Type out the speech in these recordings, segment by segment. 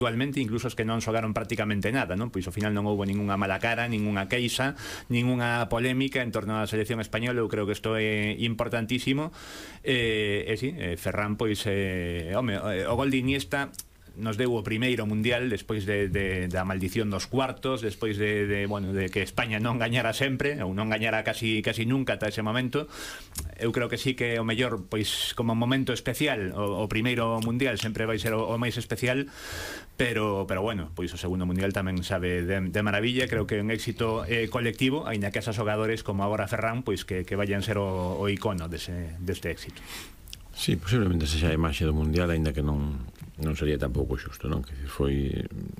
Igualmente, incluso os que non xogaron prácticamente nada, non? Pois ao final non houbo ninguna mala cara, ninguna queixa, ninguna polémica en torno á selección española. Eu creo que isto é importantísimo. Sí, Ferran, pois, o gol de Iniesta nos deu o primeiro mundial despois da maldición dos cuartos, despois de que España non gañara sempre, ou non gañara casi nunca ata ese momento. Eu creo que sí que o mellor, pois, como momento especial, o primeiro mundial sempre vai ser o máis especial, pero bueno, pois o segundo mundial tamén sabe de maravilla. Creo que é un éxito colectivo, aínda que esos xogadores como agora Ferran, pois que vayan ser o icono deste éxito. Sí, posiblemente sexa a imaxe do mundial, aínda que non sería tampouco xusto, non? Que foi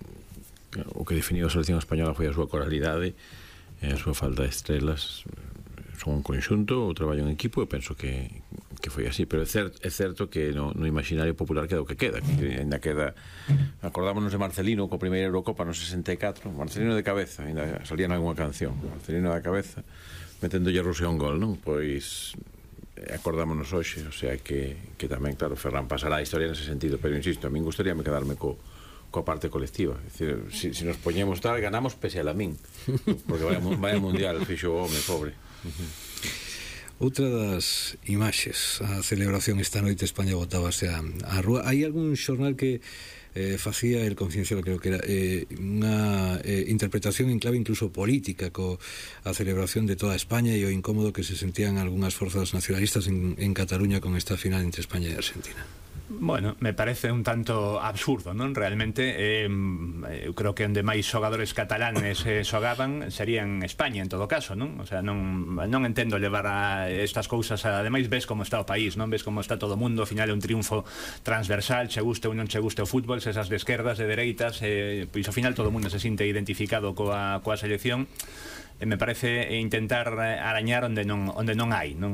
o que definiu a selección española foi a súa coralidade e a súa falta de estrelas. Son un conxunto, o traballo en equipo, e penso que foi así, pero é certo que no imaginario popular queda o que queda, que ainda queda. Acordámonos de Marcelino co primeira Eurocopa no 64, Marcelino de cabeza, ainda salía nalgúna canción, Marcelino da cabeza meténdolle a Rusia un gol, non? Pois acordámonos hoxe, o sea que tamén, claro, Ferran pasará a historia nese sentido, pero insisto, a min gustaríame quedarme coa parte colectiva. É dicir, se nos poñemos tal, ganamos pese a Lamín, porque vai ao mundial, fixo o home, pobre. Outra das imaxes, a celebración esta noite, España botábase á rúa. Hai algún xornal que facía El Confidencial, creo que era unha interpretación en clave incluso política a celebración de toda España e o incómodo que se sentían algunhas forzas nacionalistas en Cataluña con esta final entre España e Argentina. Bueno, me parece un tanto absurdo, non? Realmente, eu creo que onde máis xogadores catalanes xogaban sería en España, en todo caso, non? O sea, non entendo levar a estas cousas, ademais ves como está o país, non? Ves como está todo o mundo, ao final é un triunfo transversal, che guste ou non che guste o fútbol, se esas de esquerdas, de dereitas, pois ao final todo o mundo se sinte identificado coa selección. Me parece intentar arañar onde non hai, non?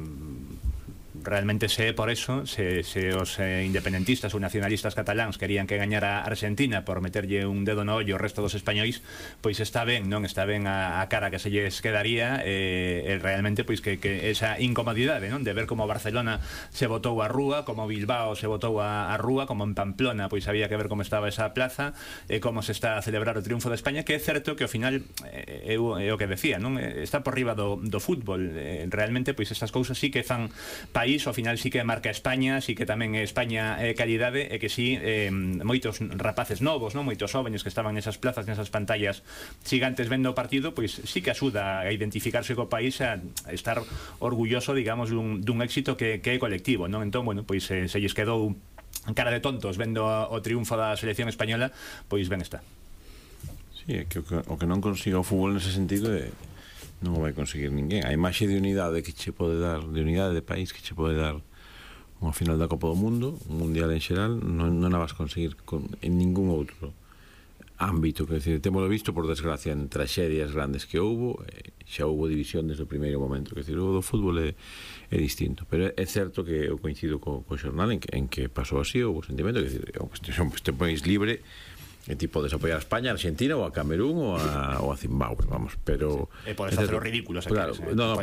Realmente se é por eso, se os independentistas ou nacionalistas cataláns querían que gañara Argentina por meterlle un dedo no ollo ao resto dos españois, pois está ben, non? Está ben a cara que se lles quedaría, realmente pois que esa incomodidade, non? De ver como Barcelona se botou a rúa, como Bilbao se botou a rúa, como en Pamplona pois había que ver como estaba esa plaza, como se está a celebrar o triunfo de España, que é certo que ao final é o que decía, non? Está por riba do fútbol, realmente pois estas cousas sí que fan país, ao final sí que marca España, sí que tamén España é calidade, e que sí, moitos rapaces novos, non? Moitos jóvenes que estaban nesas plazas, nesas pantallas gigantes vendo o partido, pois sí que axuda a identificarse co país, a estar orgulloso, digamos, dun éxito que é colectivo, non? Entón, bueno, pois se lles quedou cara de tontos vendo o triunfo da selección española, pois ben está. Sí, é que o que non consiga o fútbol nese sentido non o vai conseguir ninguén. A imaxe de unidade que che pode dar, de unidade de país que che pode dar unha final da Copa do Mundo, un mundial en xeral, non a vas conseguir en ningún outro ámbito. Quer dizer, témolo visto, por desgracia, en tragedias grandes que houbo, xa houbo división desde o primeiro momento. Quer dizer, o do fútbol é distinto, pero é certo que eu coincido co xornal en que pasou así, houbo sentimento, quer dizer, este país libre, e ti podes apoiar a España, a Argentina ou a Camerún ou a Zimbabue, vamos, pero sí. E podes facer os ridículos aquí, claro,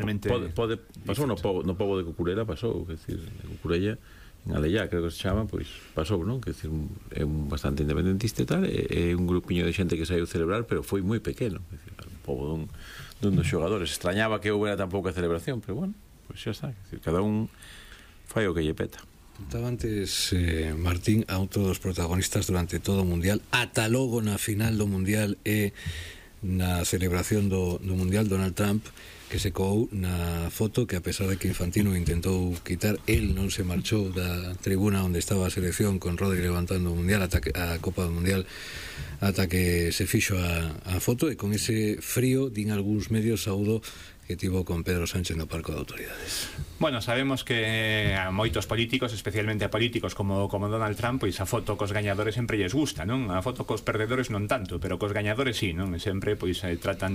pasou no pobo de Cucurella, pasou, quer dizer, de Cucurella en Alellá, creo que se chama, pois pasou, non? Quer dizer, é un bastante independentista e tal, é un grupiño de xente que saiu celebrar, pero foi moi pequeno, quer dizer, un pobo dun dos xogadores. Extrañaba que houbera tan pouca celebración, pero bueno, pois xa está, quer dicer, cada un fai o que lle peta. Contaba antes, Martín, a outro dos protagonistas durante todo o Mundial, ata logo na final do Mundial e na celebración do Mundial, Donald Trump, que se coou na foto que, a pesar de que Infantino intentou quitar, el non se marchou da tribuna onde estaba a selección con Rodri levantando o Mundial, a Copa do Mundial, ata que se fixo a foto, e con ese frío, din algúns medios, saúdo que tivo con Pedro Sánchez no Parco de Autoridades. Bueno, sabemos que a moitos políticos, especialmente a políticos como Donald Trump, pois a foto cos gañadores sempre lles gusta, non? A foto cos perdedores non tanto, pero cos gañadores sí, non? Sempre pois tratan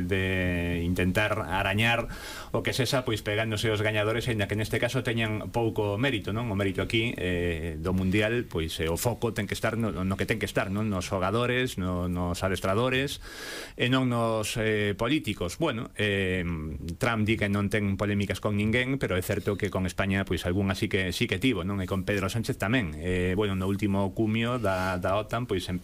de intentar arañar o que sexa, pois pegándose os gañadores, aínda que neste caso teñan pouco mérito, non? O mérito aquí do Mundial, pois o foco ten que estar no que ten que estar, non? Nos xogadores, nos adestradores e non nos políticos. Bueno, Trump di que non ten polémicas con ninguén, pero é certo que con España pois algunha sí que tivo, non? E con Pedro Sánchez tamén. Bueno, no último cumio da OTAN pois